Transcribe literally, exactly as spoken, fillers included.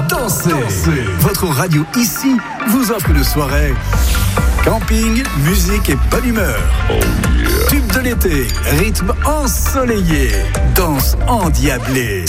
dansez. dansez. Votre radio ici vous offre une soirée camping, musique et bonne humeur. Oh yeah. Tube de l'été, rythme ensoleillé, danse endiablée.